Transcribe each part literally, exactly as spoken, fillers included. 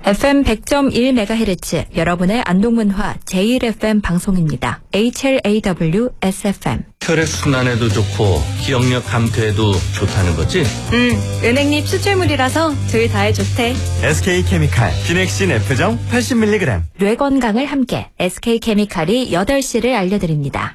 에프엠 백 점 일 메가헤르츠 여러분의 안동문화 제일 에프엠 방송입니다. 에이치엘에이더블유 에스에프엠. 혈액순환에도 좋고 기억력 감퇴에도 좋다는 거지? 응, 은행잎 수출물이라서 둘 다에 좋대. 에스케이케미칼 비넥신 F정 팔십 밀리그램. 뇌 건강을 함께 에스케이케미칼이 여덟 시를 알려드립니다.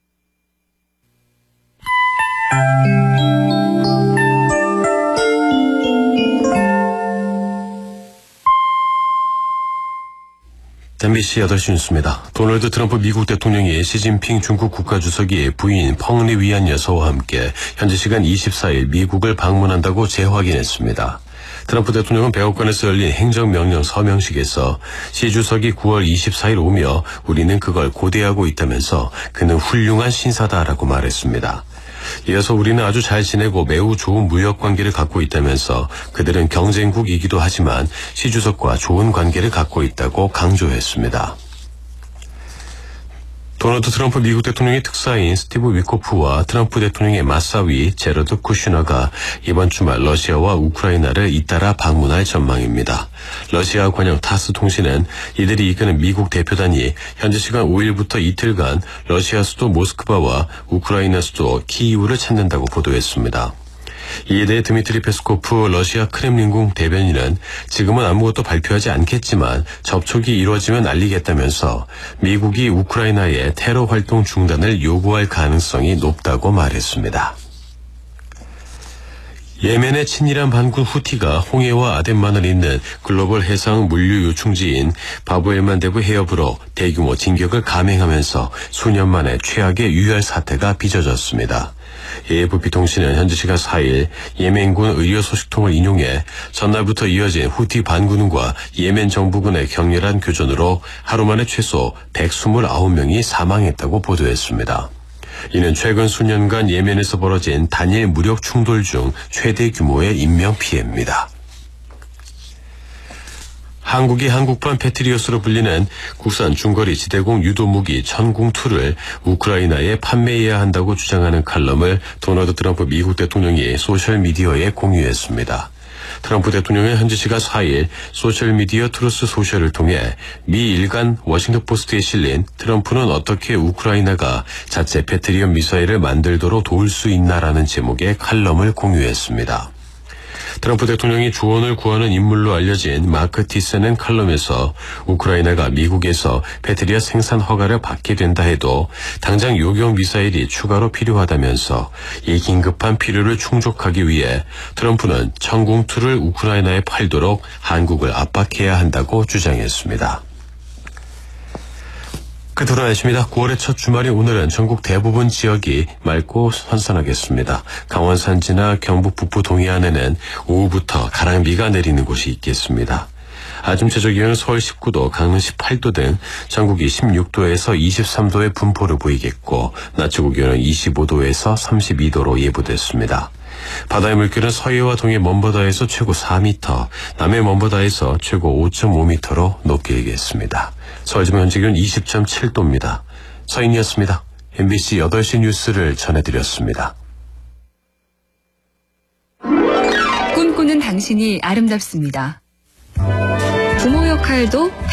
엠비씨 여덟 시 뉴스입니다. 도널드 트럼프 미국 대통령이 시진핑 중국 국가주석이 부인 펑리 위안 여사와 함께 현지 시간 이십사 일 미국을 방문한다고 재확인했습니다. 트럼프 대통령은 백악관에서 열린 행정명령 서명식에서 시 주석이 구월 이십사 일 오며 우리는 그걸 고대하고 있다면서 그는 훌륭한 신사다라고 말했습니다. 이어서 우리는 아주 잘 지내고 매우 좋은 무역 관계를 갖고 있다면서 그들은 경쟁국이기도 하지만 시 주석과 좋은 관계를 갖고 있다고 강조했습니다. 도널드 트럼프 미국 대통령의 특사인 스티브 위코프와 트럼프 대통령의 맞사위 제러드 쿠슈너가 이번 주말 러시아와 우크라이나를 잇따라 방문할 전망입니다. 러시아 관영 타스 통신은 이들이 이끄는 미국 대표단이 현지 시간 오 일부터 이틀간 러시아 수도 모스크바와 우크라이나 수도 키이우를 찾는다고 보도했습니다. 이에 대해 드미트리 페스코프 러시아 크렘린궁 대변인은 지금은 아무것도 발표하지 않겠지만 접촉이 이루어지면 알리겠다면서 미국이 우크라이나의 테러 활동 중단을 요구할 가능성이 높다고 말했습니다. 예멘의 친이란 반군 후티가 홍해와 아덴만을 잇는 글로벌 해상 물류 요충지인 바브엘만 대부 해협으로 대규모 진격을 감행하면서 수년 만에 최악의 유혈 사태가 빚어졌습니다. 에이에프피 통신은 현지 시간 사 일 예멘군 의료 소식통을 인용해 전날부터 이어진 후티 반군과 예멘 정부군의 격렬한 교전으로 하루 만에 최소 백이십구 명이 사망했다고 보도했습니다. 이는 최근 수년간 예멘에서 벌어진 단일 무력 충돌 중 최대 규모의 인명피해입니다. 한국이 한국판 패트리어스로 불리는 국산 중거리 지대공 유도무기 천궁이를 우크라이나에 판매해야 한다고 주장하는 칼럼을 도널드 트럼프 미국 대통령이 소셜미디어에 공유했습니다. 트럼프 대통령은 현지 시간 사 일 소셜미디어 트루스 소셜을 통해 미 일간 워싱턴포스트에 실린 트럼프는 어떻게 우크라이나가 자체 패트리엇 미사일을 만들도록 도울 수 있나라는 제목의 칼럼을 공유했습니다. 트럼프 대통령이 조언을 구하는 인물로 알려진 마크 티스는 칼럼에서 우크라이나가 미국에서 패트리엇 생산 허가를 받게 된다 해도 당장 요격 미사일이 추가로 필요하다면서 이 긴급한 필요를 충족하기 위해 트럼프는 천궁이를 우크라이나에 팔도록 한국을 압박해야 한다고 주장했습니다. 끝으로 날씨입니다. 구월의 첫 주말인 오늘은 전국 대부분 지역이 맑고 선선하겠습니다. 강원 산지나 경북 북부 동해안에는 오후부터 가랑비가 내리는 곳이 있겠습니다. 아침 최저 기온은 서울 십구 도, 강릉 십팔 도 등 전국이 십육 도에서 이십삼 도의 분포를 보이겠고 낮 최고 기온은 이십오 도에서 삼십이 도로 예보됐습니다. 바다의 물결은 서해와 동해 먼바다에서 최고 사 미터, 남해 먼바다에서 최고 오 점 오 미터로 높게 일겠습니다. 서울지방 현재 기온 이십 점 칠 도입니다. 서인이었습니다. 엠비씨 여덟 시 뉴스를 전해드렸습니다. 꿈꾸는 당신이 아름답습니다. 부모 역할도